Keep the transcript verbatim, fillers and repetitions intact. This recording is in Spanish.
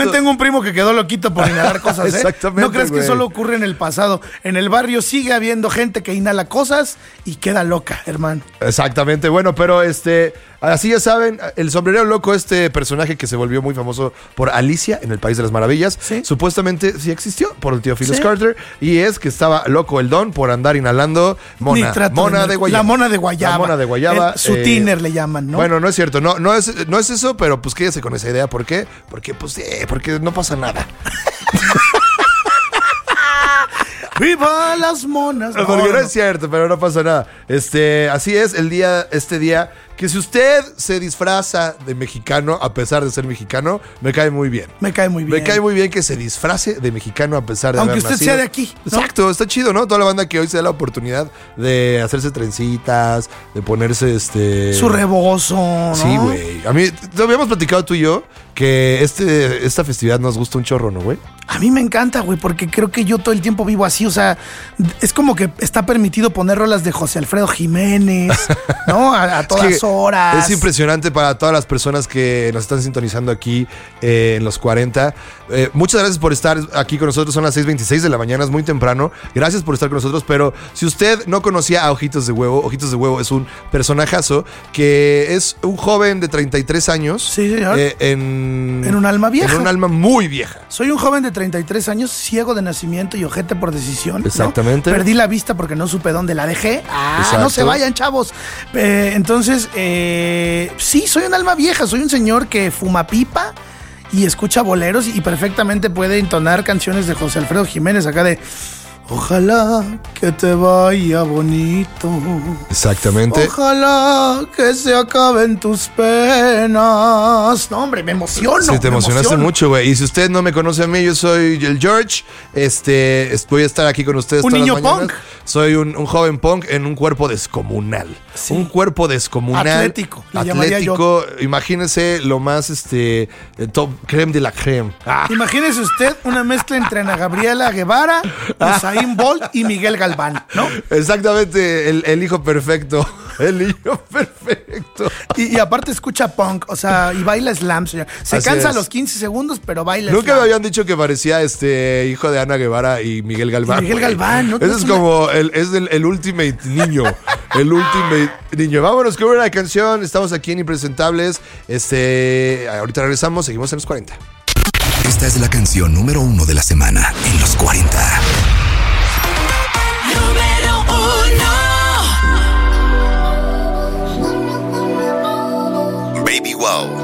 también tengo un primo que quedó loquito por inhalar cosas, ¿eh? Exactamente, No crees güey. que solo ocurre en el pasado. En el barrio sigue habiendo gente que inhala cosas y queda loca, hermano. Exactamente, bueno, pero este, así ya saben, el sombrerero loco, este personaje que se volvió muy famoso por Alicia en el País de las Maravillas, ¿Sí? supuestamente sí existió por el tío Phyllis ¿Sí? Carter, y es que estaba loco el don por andar inhalando mona, Nitrato mona de, de guayaba. La mona de guayaba. La mona de guayaba. El- su eh, tiner le llaman, ¿no? Bueno, no es cierto, no, no, es, no es eso, pero pues quédese con esa idea. ¿Por qué? Porque, pues, eh, porque no pasa nada. ¡Viva las monas! No, No, porque no, no, es cierto, pero no pasa nada. Este, así es el día, este día, que si usted se disfraza de mexicano a pesar de ser mexicano, me cae muy bien. Me cae muy bien. Me cae muy bien que se disfrace de mexicano a pesar de Aunque haber usted nacido. sea de aquí, ¿no? Exacto, está chido, ¿no? Toda la banda que hoy se da la oportunidad de hacerse trencitas, de ponerse este... Su rebozo, ¿no? Sí, güey. A mí, te habíamos platicado tú y yo que este, esta festividad nos gusta un chorro, ¿no, güey? A mí me encanta, güey, porque creo que yo todo el tiempo vivo así, o sea, es como que está permitido poner rolas de José Alfredo Jiménez, ¿no? A, a todas Es que horas. Es impresionante para todas las personas que nos están sintonizando aquí eh, en los cuarenta. Eh, muchas gracias por estar aquí con nosotros. Son las seis veintiséis de la mañana, es muy temprano. Gracias por estar con nosotros. Pero si usted no conocía a Ojitos de Huevo, Ojitos de Huevo es un personajazo que es un joven de treinta y tres años. Sí, señor. eh, en, En un alma vieja. En un alma muy vieja. Soy un joven de treinta y tres años, ciego de nacimiento y ojete por decisión, ¿no? Exactamente. Perdí la vista porque no supe dónde la dejé. Ah, Exacto. no se vayan, chavos. Eh, entonces, eh, sí, soy un alma vieja. Soy un señor que fuma pipa y escucha boleros y perfectamente puede entonar canciones de José Alfredo Jiménez acá de... Ojalá que te vaya bonito. Exactamente. Ojalá que se acaben tus penas. No, hombre, me emociono. Sí, te me emocionaste emociono. mucho, güey. Y si usted no me conoce a mí, yo soy el George. Este, est- voy a estar aquí con ustedes Un todas niño las mañanas. punk. Soy un, un joven punk en un cuerpo descomunal. Sí. Un cuerpo descomunal. Atlético, le llamaría Atlético. Imagínese lo más, este, el top creme de la creme. Ah, Imagínese usted una mezcla entre Ana Gabriela Guevara, Usain Bolt y Miguel Galván, ¿no? exactamente, el, el hijo perfecto. El hijo perfecto. Y, y aparte escucha punk, o sea, y baila slam, señor. Se Así cansa a es. los quince segundos, pero baila Nunca slam. me habían dicho que parecía este hijo de Ana Guevara y Miguel Galván. Y Miguel güey. Galván, ¿no? Ese Es es una- como el, es el, el ultimate niño. El ultimate niño. Vámonos con una canción. Estamos aquí en Impresentables. Este, ahorita regresamos, seguimos en los cuarenta. Esta es la canción número uno de la semana en los cuarenta. Número uno. Baby Wow.